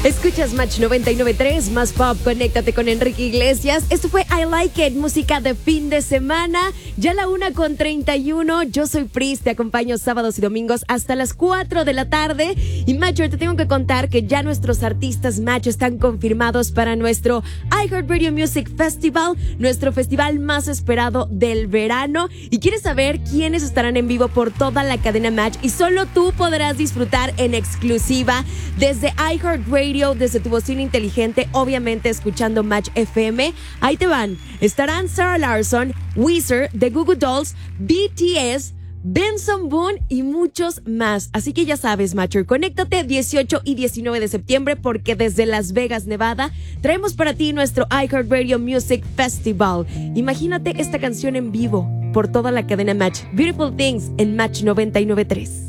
Escuchas Match 99.3, más pop, conéctate con Enrique Iglesias. Esto fue I Like It, música de fin de semana. Ya la 1:31, yo soy Pris, te acompaño sábados y domingos hasta las 4 de la tarde. Y Matcher, te tengo que contar que ya nuestros artistas Match están confirmados para nuestro iHeartRadio Music Festival, nuestro festival más esperado del verano. Y quieres saber quiénes estarán en vivo por toda la cadena Match, y solo tú podrás disfrutar en exclusiva desde iHeartRadio, desde tu bocina inteligente, obviamente escuchando Match FM. Ahí te van. Estarán Sarah Larsson, Weezer, The Goo Goo Dolls, BTS, Benson Boone y muchos más. Así que ya sabes, Matcher, conéctate 18 y 19 de septiembre porque desde Las Vegas, Nevada, traemos para ti nuestro iHeartRadio Music Festival. Imagínate esta canción en vivo por toda la cadena Match. Beautiful Things en Match 99.3.